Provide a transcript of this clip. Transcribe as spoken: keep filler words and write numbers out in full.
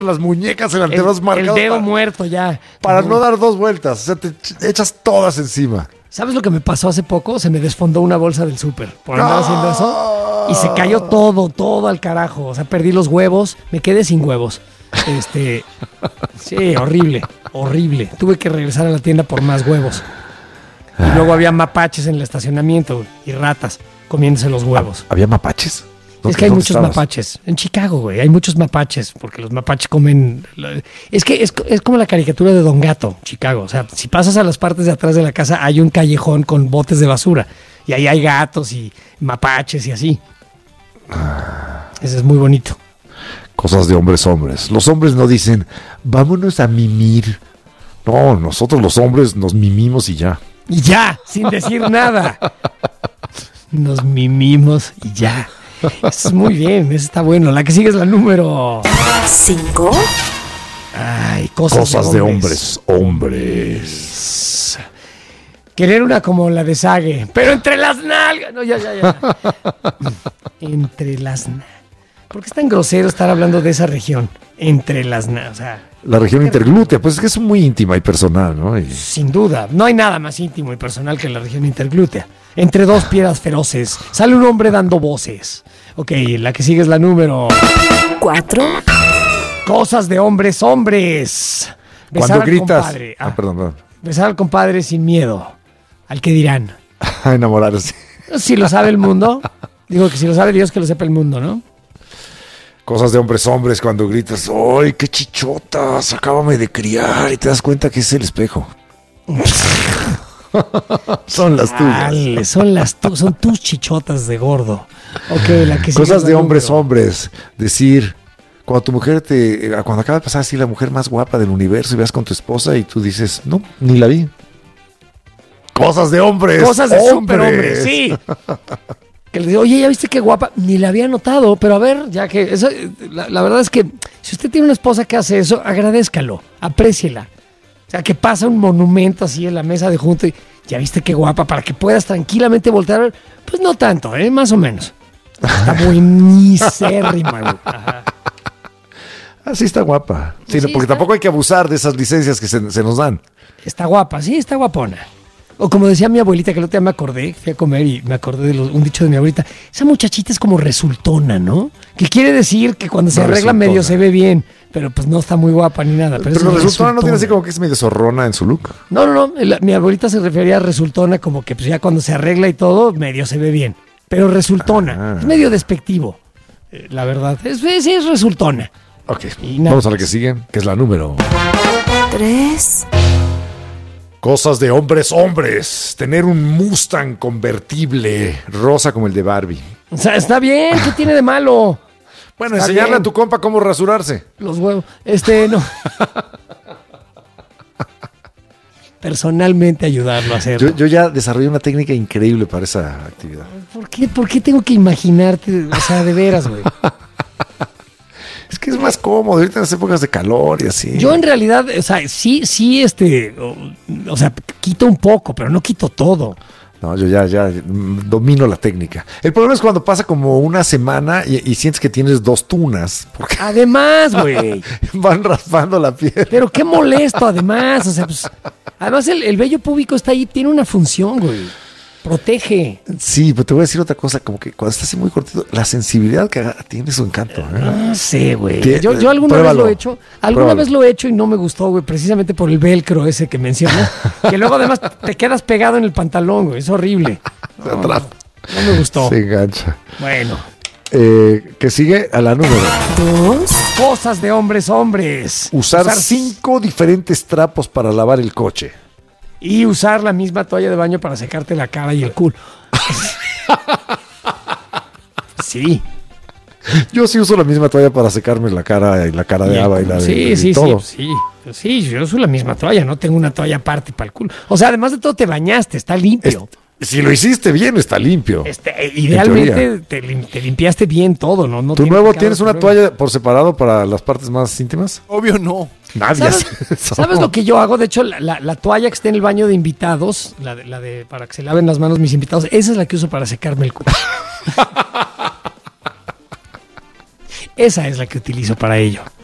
las muñecas, el El, antebrazo marcado. el dedo para, muerto ya. para no dar dos vueltas. O sea, te ch- echas todas encima. ¿Sabes lo que me pasó hace poco? Se me desfondó una bolsa del súper por andar haciendo eso. Y se cayó todo, todo al carajo. O sea, perdí los huevos. Me quedé sin huevos. Este, sí, horrible, horrible. Tuve que regresar a la tienda por más huevos. Y luego había mapaches en el estacionamiento güey, y ratas comiéndose los huevos. ¿Había mapaches? Es que hay muchos estabas? mapaches. En Chicago, güey, hay muchos mapaches, porque los mapaches comen... Es que es, es como la caricatura de Don Gato, Chicago. O sea, si pasas a las partes de atrás de la casa, hay un callejón con botes de basura. Y ahí hay gatos y mapaches y así. Ese es muy bonito. Cosas de hombres, hombres. Los hombres no dicen, vámonos a mimir. No, nosotros los hombres nos mimimos y ya. Y ya, sin decir nada. Nos mimimos y ya. Eso es muy bien, eso está bueno. La que sigue es la número cinco. Ay, cosas, Cosas de de hombres. hombres, hombres. Querer una como la de Sage, pero entre las nalgas. No, ya, ya, ya. Entre las nalgas. ¿Por qué es tan grosero estar hablando de esa región? Entre las nalgas. O sea, La región interglútea, pues es que es muy íntima y personal, ¿no? Y... sin duda, no hay nada más íntimo y personal que la región interglútea. Entre dos piedras feroces, sale un hombre dando voces. Ok, la que sigue es la número cuatro. Cosas de hombres, hombres. Besar Cuando al gritas... compadre. Ah, Ah, perdón, perdón. besar al compadre sin miedo. Al que dirán. A enamorarse. Si lo sabe el mundo. Digo que si lo sabe Dios, que lo sepa el mundo, ¿no? Cosas de hombres, hombres, cuando gritas, ¡ay, qué chichotas! Acábame de criar, y te das cuenta que es el espejo. Son las tuyas. Dale, son las tu- son tus chichotas de gordo. Ok, la que sigue Cosas es la de hombres, número. hombres. Decir, cuando tu mujer te... Cuando acaba de pasar así la mujer más guapa del universo y vas con tu esposa y tú dices, no, ni la vi. Cosas de hombres. Cosas de superhombres, sí. Que le digo, oye, ¿ya viste qué guapa? Ni la había notado, pero a ver, ya que... Eso, la, la verdad es que si usted tiene una esposa que hace eso, agradézcalo, apréciela. O sea, que pasa un monumento así en la mesa de junto y ya viste qué guapa, para que puedas tranquilamente voltear a ver. Pues no tanto, ¿eh? Más o menos. Está buenísima, güey. Ajá. Así está guapa. Sí, Sí, porque está- tampoco hay que abusar de esas licencias que se, se nos dan. Está guapa, sí, está guapona. O como decía mi abuelita, que el otro día me acordé, fui a comer y me acordé de los- un dicho de mi abuelita, esa muchachita es como resultona, ¿no? Que quiere decir que cuando se No, arregla resultona. medio se ve bien, pero pues no está muy guapa ni nada. Pero, Pero, es resultona no tiene así resultona. como que es medio zorrona en su look. No, no, no, el- mi abuelita se refería a resultona como que pues ya cuando se arregla y todo, medio se ve bien. Pero resultona, Ah. es medio despectivo, eh, la verdad. Es, sí, es resultona. Ok, Y nada. vamos a la que sigue, que es la número. tres. Cosas de hombres, hombres. Tener un Mustang convertible rosa como el de Barbie. O sea, está bien, ¿qué tiene de malo? Bueno, Está enseñarle bien. a tu compa cómo rasurarse. Los huevos. Este, no. Personalmente ayudarlo a hacerlo. Yo, yo ya desarrollé una técnica increíble para esa actividad. ¿Por qué, ¿Por qué tengo que imaginarte? O sea, de veras, güey. Es que es más cómodo ahorita en las épocas de calor y así. Yo en realidad, o sea, sí, sí, este, o, o sea, quito un poco, pero no quito todo. No, yo ya, ya mm, domino la técnica. El problema es cuando pasa como una semana y, y sientes que tienes dos tunas, porque Además, güey. van raspando la piel. Pero qué molesto, además. O sea, pues, además el, el vello púbico está ahí, tiene una función, güey. Protege. Sí, pero te voy a decir otra cosa, como que cuando está así muy cortito, la sensibilidad que haga- tiene su encanto. ¿eh? No sé, güey. ¿Qué? Yo, yo alguna Pruébalo. vez lo he hecho. Alguna Pruébalo. vez lo he hecho y no me gustó, güey, precisamente por el velcro ese que mencionas. Que luego además te quedas pegado en el pantalón, güey. Es horrible. Se No, atrapa. no me gustó. Se engancha. Bueno. Eh, que sigue a la número. Dos. Cosas de hombres, hombres. Usar, cinco diferentes trapos para lavar el coche. Y usar la misma toalla de baño para secarte la cara y el culo. Sí. Yo sí uso la misma toalla para secarme la cara y la cara de Y el Ava y culo. la de sí, y sí, todo. sí, sí. Sí, yo uso la misma toalla, no tengo una toalla aparte para el culo. O sea, además de todo te bañaste, está limpio. Es- si lo hiciste bien, está limpio. Este, idealmente teoría. te, lim- te limpiaste bien todo, ¿no? no ¿Tu tiene nuevo pecado tienes una problema. toalla por separado para las partes más íntimas? Obvio no. Nadie ¿Sabes, hace eso. ¿Sabes lo que yo hago? De hecho, la, la- la toalla que está en el baño de invitados, la de, la de para que se laven las manos mis invitados, esa es la que uso para secarme el culo. Esa es la que utilizo para ello.